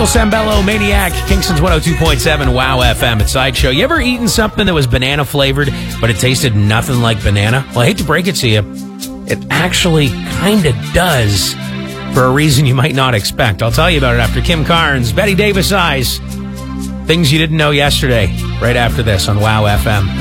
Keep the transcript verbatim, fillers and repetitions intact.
Sambello, Maniac, Kingston's one oh two point seven Wow F M at Sideshow. You ever eaten something that was banana flavored, but it tasted nothing like banana? Well, I hate to break it to you, it actually kind of does, for a reason you might not expect. I'll tell you about it after Kim Carnes, Betty Davis Eyes, things you didn't know yesterday, right after this on Wow F M.